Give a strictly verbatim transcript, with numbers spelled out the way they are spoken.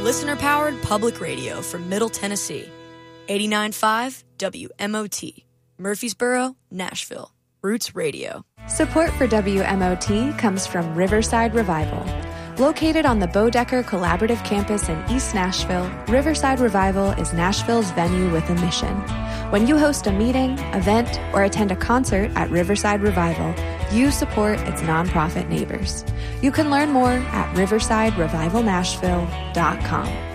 Listener-powered public radio from Middle Tennessee. eighty-nine point five W M O T. Murfreesboro, Nashville. Roots Radio. Support for W M O T comes from Riverside Revival. Located on the Bodecker Collaborative Campus in East Nashville, Riverside Revival is Nashville's venue with a mission. When you host a meeting, event, or attend a concert at Riverside Revival, you support its nonprofit neighbors. You can learn more at riverside revival nashville dot com.